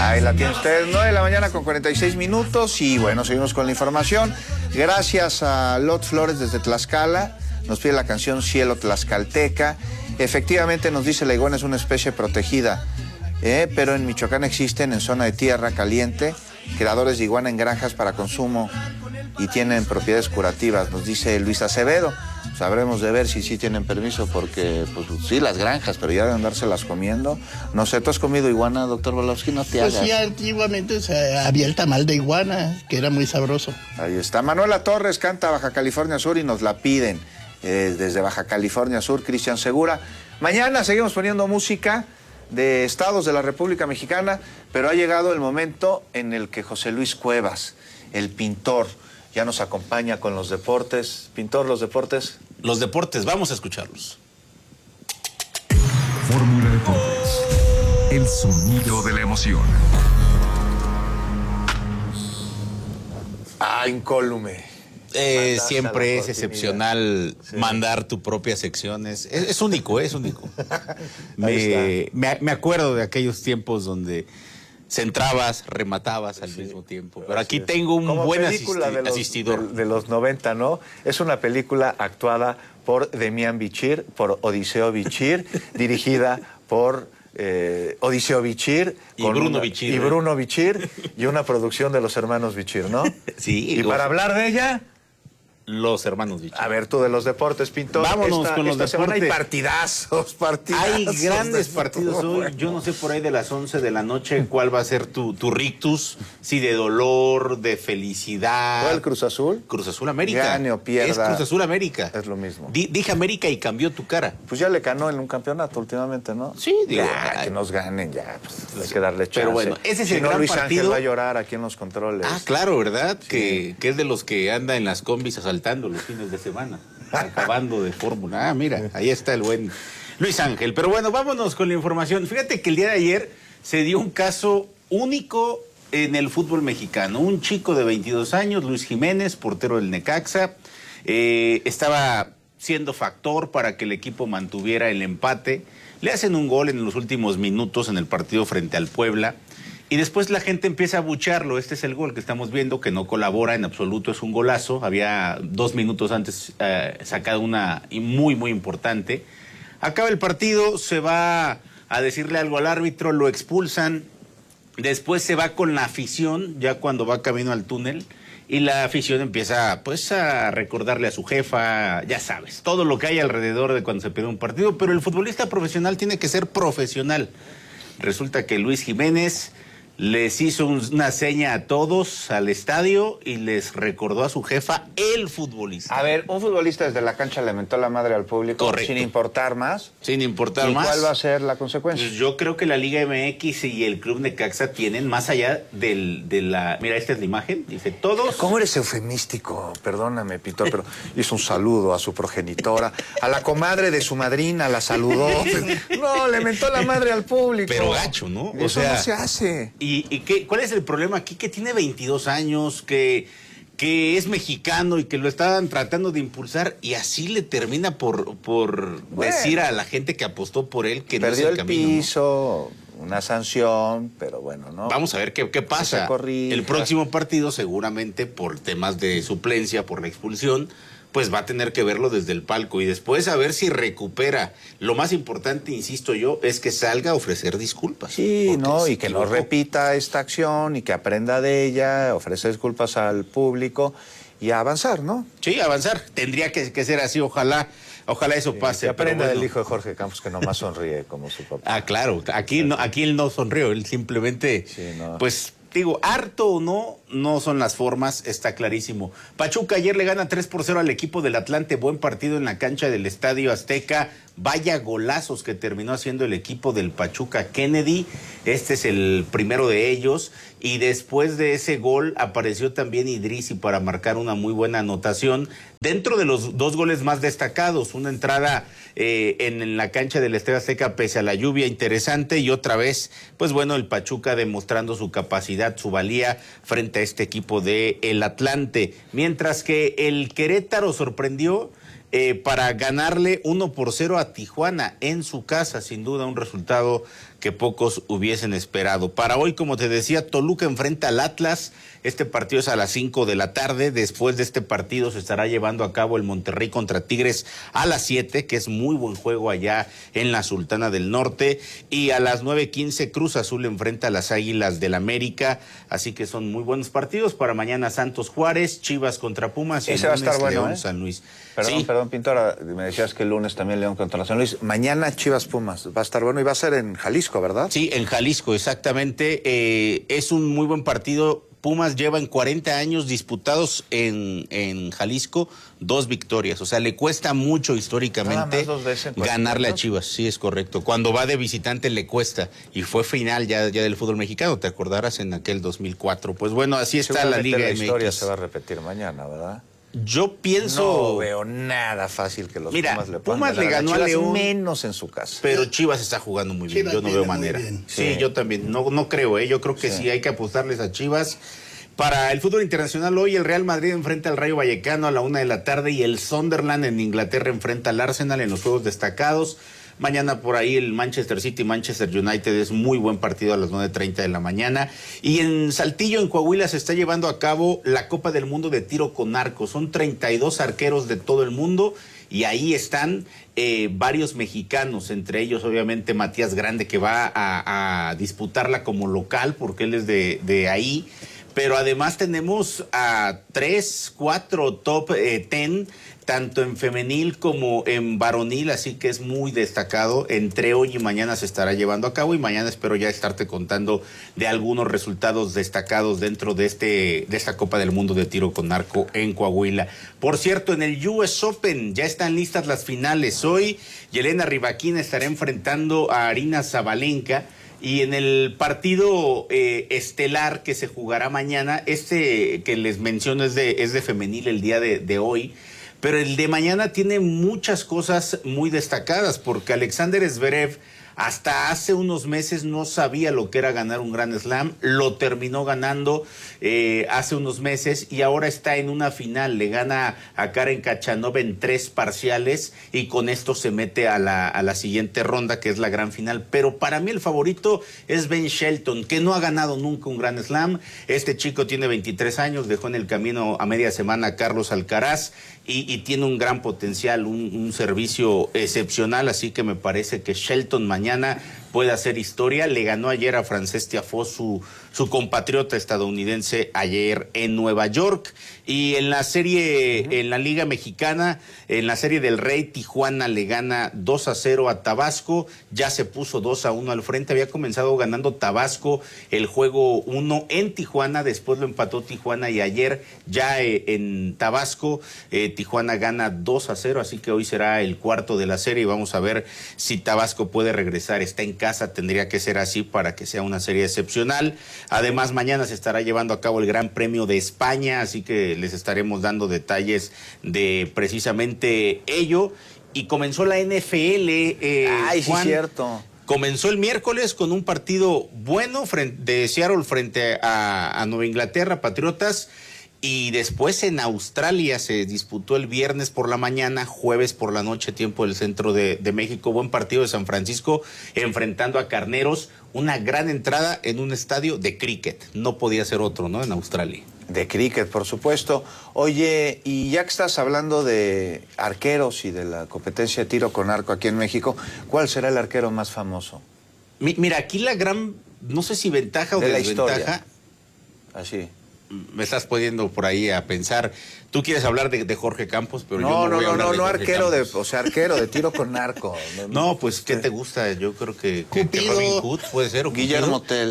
Ahí la tiene usted, 9 de la mañana con 46 minutos y bueno, seguimos con la información. Gracias a Lot Flores desde Tlaxcala, nos pide la canción Cielo Tlaxcalteca. Efectivamente nos dice la iguana es una especie protegida, pero en Michoacán existen en zona de tierra caliente criadores de iguana en granjas para consumo y tienen propiedades curativas, nos dice Luis Acevedo. Sabremos de ver si sí tienen permiso, porque, pues sí, las granjas, pero ya de andárselas comiendo. No sé, ¿tú has comido iguana, doctor Volosky? No te hagas. Pues sí, antiguamente había el tamal de iguana, que era muy sabroso. Ahí está. Manuela Torres canta Baja California Sur y nos la piden desde Baja California Sur, Cristian Segura. Mañana seguimos poniendo música de estados de la República Mexicana, pero ha llegado el momento en el que José Luis Cuevas, el pintor, ya nos acompaña con los deportes. Pintor, los deportes. Los deportes, vamos a escucharlos. Fórmula Deportes, el sonido de la emoción. Ah, incólume. Siempre es excepcional mandar tu propia sección. Es único, es único. Me acuerdo de aquellos tiempos donde centrabas, rematabas al mismo tiempo. Pero aquí tengo un buen asistidor. De los 90, ¿no? Es una película actuada por Demián Bichir, por Odiseo Bichir, dirigida por Odiseo Bichir y Bruno Bichir. Y Bruno Bichir, y una producción de los hermanos Bichir, ¿no? Sí. Y para hablar de ella... Los hermanos Bichir. A ver, tú de los deportes, Pintor. Vámonos con los deportes. Semana hay partidazos. Hay grandes partidos hoy. Bueno. Yo no sé por ahí de las 11 de la noche cuál va a ser tu rictus. Si de dolor, de felicidad. ¿Cuál, Cruz Azul? Cruz Azul América. Gane o pierda. Es Cruz Azul América. Es lo mismo. Dije América y cambió tu cara. Pues ya le ganó en un campeonato últimamente, ¿no? Sí, digo. Ya, que nos ganen ya. Pues hay que darle chance. Pero bueno, ese es el gran Luis partido. Ángel va a llorar aquí en los controles. Ah, claro, ¿verdad? Sí. Que es de los que anda en las combis asaltando los fines de semana, acabando de fórmula. Ah, mira, ahí está el buen Luis Ángel. Pero bueno, vámonos con la información. Fíjate que el día de ayer se dio un caso único en el fútbol mexicano. Un chico de 22 años, Luis Jiménez, portero del Necaxa, estaba siendo factor para que el equipo mantuviera el empate. Le hacen un gol en los últimos minutos en el partido frente al Puebla. Y después la gente empieza a abuchearlo. Este es el gol que estamos viendo, que no colabora en absoluto, es un golazo. Había 2 minutos antes sacado una muy, muy importante. Acaba el partido, se va a decirle algo al árbitro, lo expulsan. Después se va con la afición, ya cuando va camino al túnel. Y la afición empieza, pues, a recordarle a su jefa, ya sabes, todo lo que hay alrededor de cuando se pierde un partido. Pero el futbolista profesional tiene que ser profesional. Resulta que Luis Jiménez les hizo una seña a todos al estadio y les recordó a su jefa el futbolista. A ver, un futbolista desde la cancha le mentó la madre al público. Correcto. Sin importar más. Sin importar ¿Y más. cuál va a ser la consecuencia? Pues yo creo que la Liga MX y el Club Necaxa tienen más allá de la... Mira, esta es la imagen, dice todos... ¿Cómo eres eufemístico? Perdóname, Pintor, pero hizo un saludo a su progenitora, a la comadre de su madrina, la saludó. No, le mentó la madre al público. Pero gacho, ¿no? Eso no se hace. ¿Y cuál es el problema aquí? Que tiene 22 años, que es mexicano y que lo estaban tratando de impulsar y así le termina por decir a la gente que apostó por él que perdió no es el camino, piso, ¿no? Una sanción, pero bueno, ¿no? Vamos a ver qué pasa. El próximo partido seguramente por temas de suplencia, por la expulsión, pues va a tener que verlo desde el palco y después a ver si recupera. Lo más importante, insisto yo, es que salga a ofrecer disculpas. Sí, ¿no? Y que no repita esta acción y que aprenda de ella, ofrecer disculpas al público y a avanzar, ¿no? Sí, avanzar. Tendría que ser así, ojalá eso pase. Que aprenda del hijo de Jorge Campos, que nomás sonríe como su papá. Ah, claro. Aquí él no sonrió, él simplemente, pues... Digo, harto o no son las formas, está clarísimo. Pachuca ayer le gana 3-0 al equipo del Atlante, buen partido en la cancha del Estadio Azteca. Vaya golazos que terminó haciendo el equipo del Pachuca Kennedy. Este es el primero de ellos. Y después de ese gol apareció también Idrissi para marcar una muy buena anotación. Dentro de los 2 goles más destacados, una entrada en la cancha del Estadio Azteca pese a la lluvia interesante y otra vez, pues bueno, el Pachuca demostrando su capacidad, su valía frente a este equipo de el Atlante. Mientras que el Querétaro sorprendió para ganarle 1-0 a Tijuana en su casa, sin duda un resultado que pocos hubiesen esperado. Para hoy, como te decía, Toluca enfrenta al Atlas. Este partido es a las 5 de la tarde. Después de este partido se estará llevando a cabo el Monterrey contra Tigres a las 7, que es muy buen juego allá en la Sultana del Norte. Y a las 9:15 Cruz Azul enfrenta a las Águilas del América. Así que son muy buenos partidos. Para mañana Santos Juárez, Chivas contra Pumas y ese va a estar bueno, León San Luis. Perdón, Pintora, me decías que el lunes también León contra San Luis. Mañana Chivas Pumas, va a estar bueno y va a ser en Jalisco, ¿verdad? Sí, en Jalisco, exactamente. Es un muy buen partido. Pumas lleva en 40 años disputados en Jalisco 2 victorias. O sea, le cuesta mucho históricamente 2 veces ganarle a Chivas. Sí, es correcto. Cuando va de visitante le cuesta. Y fue final ya del fútbol mexicano, te acordarás, en aquel 2004. Pues bueno, así está la Liga la MX. historia se va a repetir mañana, ¿verdad? Yo pienso... No veo nada fácil que los Pumas le ganó a León, menos en su casa. pero Chivas está jugando muy bien. Chivas Yo no veo viene muy manera. bien. Sí, yo también. No creo, Yo creo que sí hay que apostarles a Chivas. Para el fútbol internacional, hoy el Real Madrid enfrenta al Rayo Vallecano a la 1 de la tarde y el Sunderland en Inglaterra enfrenta al Arsenal en los juegos destacados. Mañana por ahí el Manchester City, Manchester United, es muy buen partido a las 9:30 de la mañana. Y en Saltillo, en Coahuila, se está llevando a cabo la Copa del Mundo de tiro con arco. Son 32 arqueros de todo el mundo y ahí están varios mexicanos, entre ellos obviamente Matías Grande, que va a disputarla como local porque él es de ahí. Pero además tenemos a 3, 4 top 10, tanto en femenil como en varonil, así que es muy destacado. Entre hoy y mañana se estará llevando a cabo y mañana espero ya estarte contando de algunos resultados destacados dentro de esta Copa del Mundo de tiro con arco en Coahuila. Por cierto, en el US Open ya están listas las finales. Hoy Yelena Rybakina estará enfrentando a Aryna Sabalenka. Y en el partido estelar que se jugará mañana, que les menciono es de femenil el día de hoy, pero el de mañana tiene muchas cosas muy destacadas, porque Alexander Zverev hasta hace unos meses no sabía lo que era ganar un Grand Slam, lo terminó ganando hace unos meses y ahora está en una final, le gana a Karen Khachanov en 3 parciales y con esto se mete a la siguiente ronda, que es la gran final. Pero para mí el favorito es Ben Shelton, que no ha ganado nunca un Grand Slam. Este chico tiene 23 años, dejó en el camino a media semana a Carlos Alcaraz y tiene un gran potencial, un servicio excepcional, así que me parece que Shelton mañana puede hacer historia. Le ganó ayer a Frances Tiafoe, su compatriota estadounidense, ayer en Nueva York. Y en la serie, en la Liga Mexicana, en la Serie del Rey, Tijuana le gana 2-0 a Tabasco. Ya se puso 2-1 al frente. Había comenzado ganando Tabasco el juego 1 en Tijuana, después lo empató Tijuana y ayer ya en Tabasco Tijuana gana 2-0, así que hoy será el cuarto de la serie y vamos a ver si Tabasco puede regresar. Está en casa, tendría que ser así para que sea una serie excepcional. Además, mañana se estará llevando a cabo el Gran Premio de España, así que les estaremos dando detalles de precisamente ello. Y comenzó la NFL. Ay, sí, Juan, cierto. Comenzó el miércoles con un partido bueno de Seattle frente a Nueva Inglaterra, Patriotas. Y después en Australia se disputó el viernes por la mañana, jueves por la noche, tiempo del centro de México. Buen partido de San Francisco enfrentando a Carneros. Una gran entrada en un estadio de cricket. No podía ser otro, ¿no? En Australia. De cricket, por supuesto. Oye, y ya que estás hablando de arqueros y de la competencia de tiro con arco aquí en México, ¿cuál será el arquero más famoso? Mira, aquí la gran, no sé si ventaja o de la desventaja. historia. Así. Me estás poniendo por ahí a pensar. Tú quieres hablar de Jorge Campos, pero yo no voy a hablar de Jorge arquero Campos. Arquero de tiro con arco. No, pues, ¿qué te gusta? Yo creo que Cupido. Robin Hood puede ser. ¿O Guillermo Tell.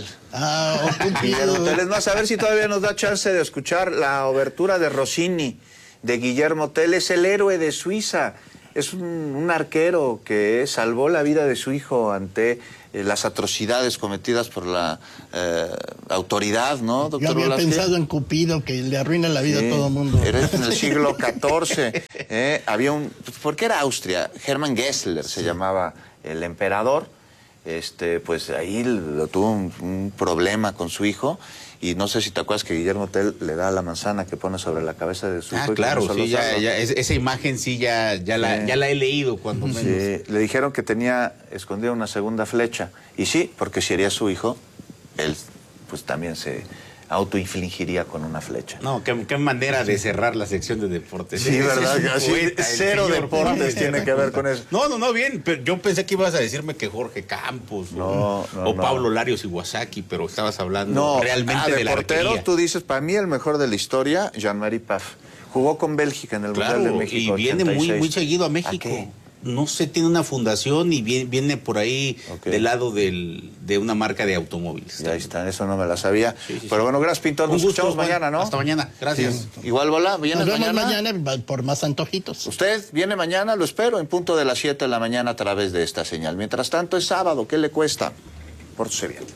Cupido. Tell. Es más, a ver si todavía nos da chance de escuchar la obertura de Rossini, de Guillermo Tell. Es el héroe de Suiza. Es un arquero que salvó la vida de su hijo ante las atrocidades cometidas por la autoridad, ¿no, doctor? Yo había Velázquez pensado en Cupido, que le arruina la vida a todo el mundo. Era en el siglo XIV. Había ¿por qué era Austria? Hermann Gessler se llamaba el emperador. pues ahí tuvo un problema con su hijo. Y no sé si te acuerdas que Guillermo Tell le da la manzana que pone sobre la cabeza de su hijo. Claro, sí, esa imagen sí ya la he leído cuando menos. Sí, le dijeron que tenía escondida una segunda flecha. Y sí, porque si sería su hijo, él pues también se autoinfligiría con una flecha. No, qué manera de cerrar la sección de deportes. Sí, ¿verdad? Así, cero deportes tiene que ver con eso. No, bien, pero yo pensé que ibas a decirme que Jorge Campos o Pablo Larios Iwasaki, pero estabas hablando realmente de la portero, arquería. Tú dices, para mí el mejor de la historia, Jean-Marie Paf. Jugó con Bélgica en el Mundial de México. Y viene 86. muy seguido a México. No sé, tiene una fundación y viene por ahí del lado de una marca de automóviles. Ya está, eso no me la sabía. Sí. Pero bueno, gracias, Pintor. Nos escuchamos mañana, ¿no? Hasta mañana, gracias. Sí. Igual, Bola, ¿vienes Nos vemos mañana? mañana por más antojitos. Usted viene mañana, lo espero, en punto de las 7 de la mañana a través de esta señal. Mientras tanto, es sábado, ¿qué le cuesta? Pórtese bien.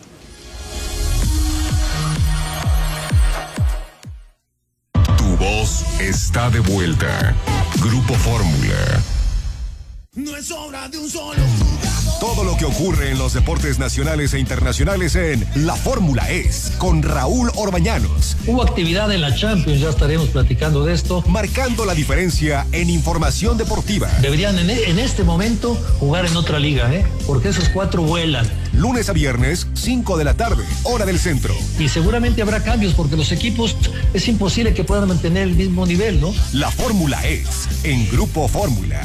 Tu voz está de vuelta. Grupo Fórmula. No es obra de un solo jugador. Todo lo que ocurre en los deportes nacionales e internacionales en La Fórmula es con Raúl Orbañanos. Hubo actividad en la Champions, ya estaremos platicando de esto. Marcando la diferencia en información deportiva. Deberían en este momento jugar en otra liga, porque esos 4 vuelan. Lunes a viernes, 5 de la tarde, hora del centro. Y seguramente habrá cambios porque los equipos es imposible que puedan mantener el mismo nivel, ¿no? La Fórmula es en Grupo Fórmula.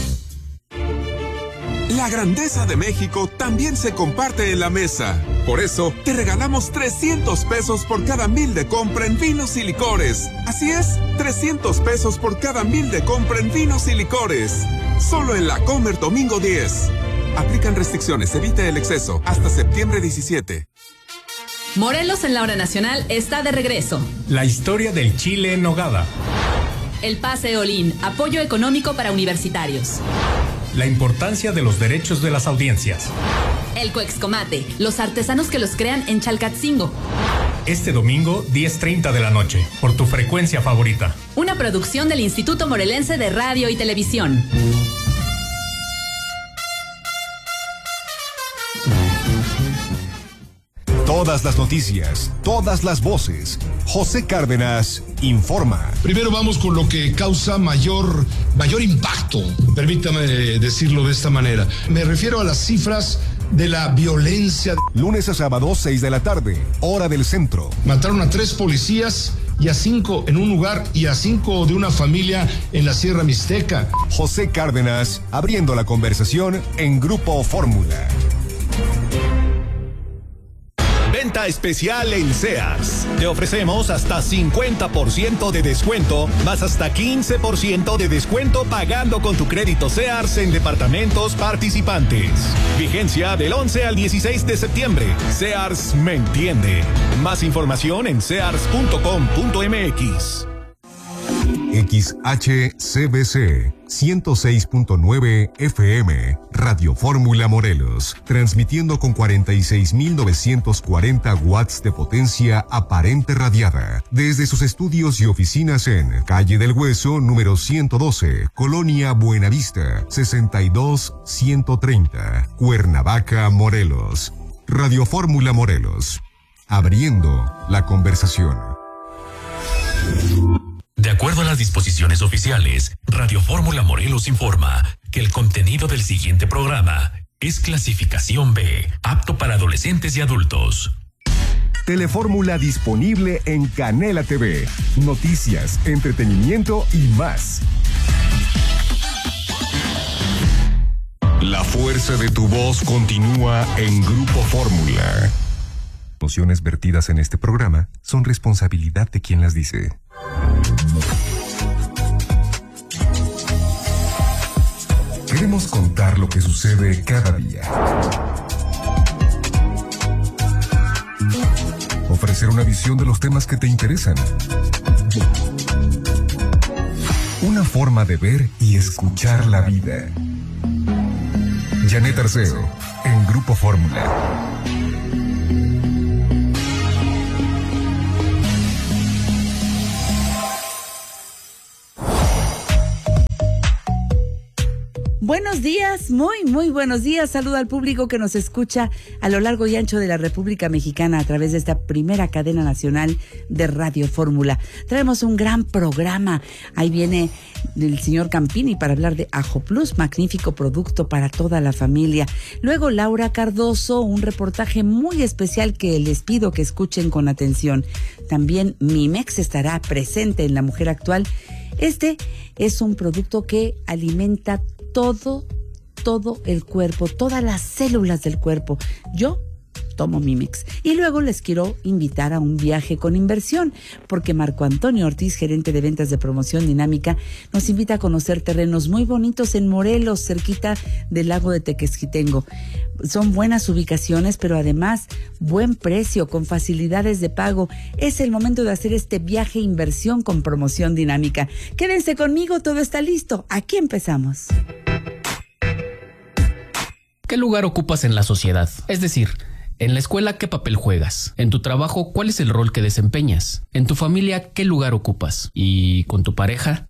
La grandeza de México también se comparte en la mesa. Por eso, te regalamos 300 pesos por cada 1,000 de compra en vinos y licores. Así es, 300 pesos por cada 1,000 de compra en vinos y licores. Solo en La Comer domingo 10. Aplican restricciones, evite el exceso. Hasta septiembre 17. Morelos en la hora nacional está de regreso. La historia del chile en nogada. El Pase Olín, apoyo económico para universitarios. La importancia de los derechos de las audiencias. El Coexcomate, los artesanos que los crean en Chalcatzingo. Este domingo, 10:30 de la noche, por tu frecuencia favorita. Una producción del Instituto Morelense de Radio y Televisión. Todas las noticias, todas las voces. José Cárdenas informa. Primero vamos con lo que causa mayor impacto, permítame decirlo de esta manera. Me refiero a las cifras de la violencia. Lunes a sábado, 6 de la tarde, hora del centro. Mataron a 3 policías y a 5 en un lugar y a 5 de una familia en la Sierra Mixteca. José Cárdenas abriendo la conversación en Grupo Fórmula. Venta especial en Sears. Te ofrecemos hasta 50% de descuento, más hasta 15% de descuento pagando con tu crédito Sears en departamentos participantes. Vigencia del 11 al 16 de septiembre. Sears me entiende. Más información en sears.com.mx. XHCBC 106.9 FM, Radio Fórmula Morelos, transmitiendo con 46.940 watts de potencia aparente radiada, desde sus estudios y oficinas en Calle del Hueso, número 112, Colonia Buenavista, 62130, Cuernavaca, Morelos. Radio Fórmula Morelos, abriendo la conversación. De acuerdo a las disposiciones oficiales, Radio Fórmula Morelos informa que el contenido del siguiente programa es clasificación B, apto para adolescentes y adultos. Telefórmula disponible en Canela TV. Noticias, entretenimiento y más. La fuerza de tu voz continúa en Grupo Fórmula. Emociones vertidas en este programa son responsabilidad de quien las dice. Queremos contar lo que sucede cada día. Ofrecer una visión de los temas que te interesan. Una forma de ver y escuchar la vida. Janet Arceo, en Grupo Fórmula. Buenos días, muy buenos días. Saludo al público que nos escucha a lo largo y ancho de la República Mexicana a través de esta primera cadena nacional de Radio Fórmula. Traemos un gran programa. Ahí viene el señor Campini para hablar de Ajo Plus, magnífico producto para toda la familia. Luego Laura Cardoso, un reportaje muy especial que les pido que escuchen con atención. También Mimex estará presente en La Mujer Actual. Este es un producto que alimenta todo el cuerpo, todas las células del cuerpo. Yo tomo Mimex. Y luego les quiero invitar a un viaje con inversión, porque Marco Antonio Ortiz, gerente de ventas de promoción dinámica, nos invita a conocer terrenos muy bonitos en Morelos, cerquita del lago de Tequesquitengo. Son buenas ubicaciones, pero además buen precio, con facilidades de pago. Es el momento de hacer este viaje inversión con promoción dinámica. Quédense conmigo, todo está listo. Aquí empezamos. ¿Qué lugar ocupas en la sociedad? Es decir, en la escuela, ¿qué papel juegas? En tu trabajo, ¿cuál es el rol que desempeñas? En tu familia, ¿qué lugar ocupas? ¿Y con tu pareja?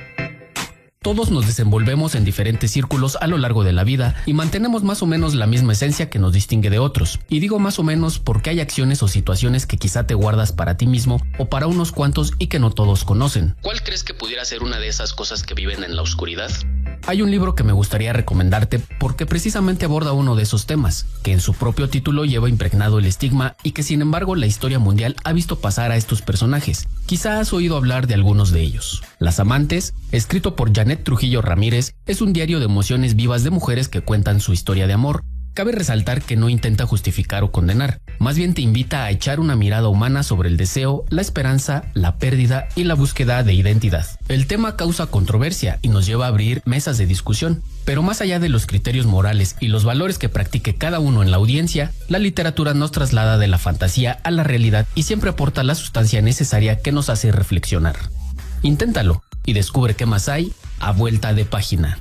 Todos nos desenvolvemos en diferentes círculos a lo largo de la vida y mantenemos más o menos la misma esencia que nos distingue de otros. Y digo más o menos porque hay acciones o situaciones que quizá te guardas para ti mismo o para unos cuantos y que no todos conocen. ¿Cuál crees que pudiera ser una de esas cosas que viven en la oscuridad? Hay un libro que me gustaría recomendarte porque precisamente aborda uno de esos temas, que en su propio título lleva impregnado el estigma y que sin embargo la historia mundial ha visto pasar a estos personajes. Quizá has oído hablar de algunos de ellos. Las Amantes, escrito por Janet Trujillo Ramírez, es un diario de emociones vivas de mujeres que cuentan su historia de amor. Cabe resaltar que no intenta justificar o condenar, más bien te invita a echar una mirada humana sobre el deseo, la esperanza, la pérdida y la búsqueda de identidad. El tema causa controversia y nos lleva a abrir mesas de discusión, pero más allá de los criterios morales y los valores que practique cada uno en la audiencia, la literatura nos traslada de la fantasía a la realidad y siempre aporta la sustancia necesaria que nos hace reflexionar. Inténtalo y descubre qué más hay a vuelta de página.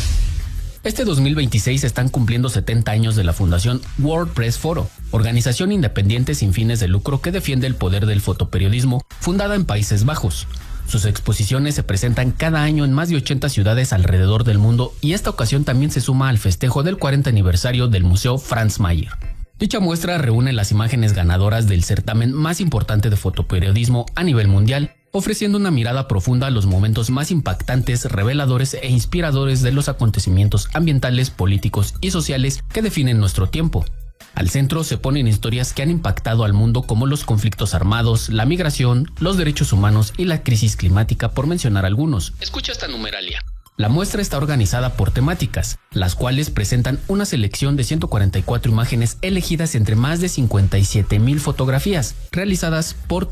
Este 2026 están cumpliendo 70 años de la fundación World Press Photo, organización independiente sin fines de lucro que defiende el poder del fotoperiodismo, fundada en Países Bajos. Sus exposiciones se presentan cada año en más de 80 ciudades alrededor del mundo y esta ocasión también se suma al festejo del 40 aniversario del Museo Franz Mayer. Dicha muestra reúne las imágenes ganadoras del certamen más importante de fotoperiodismo a nivel mundial, ofreciendo una mirada profunda a los momentos más impactantes, reveladores e inspiradores de los acontecimientos ambientales, políticos y sociales que definen nuestro tiempo. Al centro se ponen historias que han impactado al mundo como los conflictos armados, la migración, los derechos humanos y la crisis climática, por mencionar algunos. Escucha esta numeralia. La muestra está organizada por temáticas, las cuales presentan una selección de 144 imágenes elegidas entre más de 57,000 fotografías, realizadas por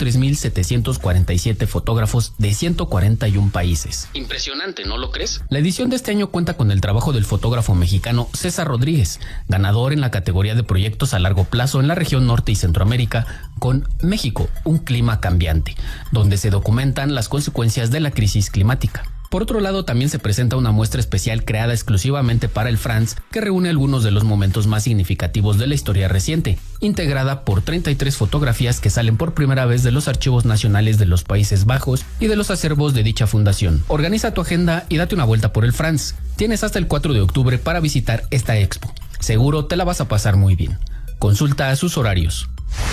3,747 fotógrafos de 141 países. Impresionante, ¿no lo crees? La edición de este año cuenta con el trabajo del fotógrafo mexicano César Rodríguez, ganador en la categoría de proyectos a largo plazo en la región norte y Centroamérica, con México, un clima cambiante, donde se documentan las consecuencias de la crisis climática. Por otro lado, también se presenta una muestra especial creada exclusivamente para el Franz, que reúne algunos de los momentos más significativos de la historia reciente, integrada por 33 fotografías que salen por primera vez de los archivos nacionales de los Países Bajos y de los acervos de dicha fundación. Organiza tu agenda y date una vuelta por el Franz. Tienes hasta el 4 de octubre para visitar esta expo. Seguro te la vas a pasar muy bien. Consulta sus horarios.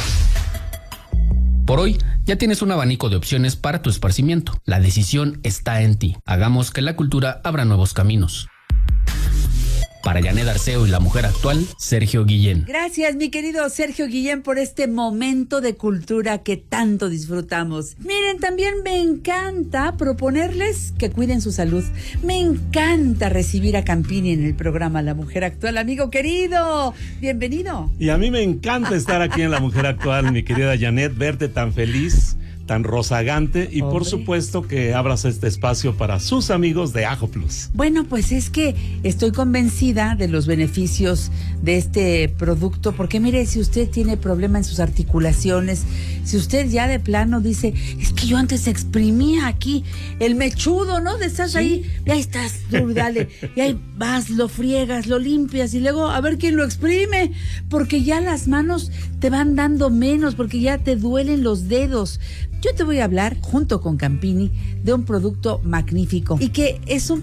Por hoy, ya tienes un abanico de opciones para tu esparcimiento. La decisión está en ti. Hagamos que la cultura abra nuevos caminos. Para Janet Arceo y La Mujer Actual, Sergio Guillén. Gracias, mi querido Sergio Guillén, por este momento de cultura que tanto disfrutamos. Miren, también me encanta proponerles que cuiden su salud. Me encanta recibir a Campini en el programa La Mujer Actual. Amigo querido, bienvenido. Y a mí me encanta estar aquí en La Mujer Actual, mi querida Janet, verte tan feliz, tan rozagante y por supuesto que abras este espacio para sus amigos de Ajo Plus. Bueno, pues es que estoy convencida de los beneficios de este producto, porque mire, si usted tiene problema en sus articulaciones, si usted ya de plano dice, es que yo antes exprimía aquí el mechudo, ¿no? De estás ahí, y ahí estás, tú, dale, y ahí vas, lo friegas, lo limpias y luego a ver quién lo exprime, porque ya las manos te van dando menos, porque ya te duelen los dedos. Yo te voy a hablar, junto con Campini, de un producto magnífico y que es un